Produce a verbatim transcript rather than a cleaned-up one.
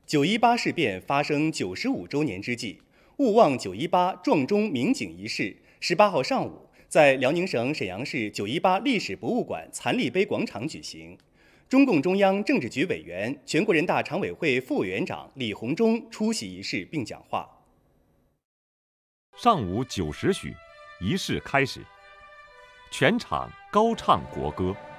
九一八事变发生九十五周年之际，勿忘九一八撞钟鸣警仪式十八号上午在辽宁省沈阳市九一八历史博物馆残立碑广场举行。中共中央政治局委员、全国人大常委会副委员长李鸿忠出席仪式并讲话。 上午九时许，仪式开始，全场高唱国歌。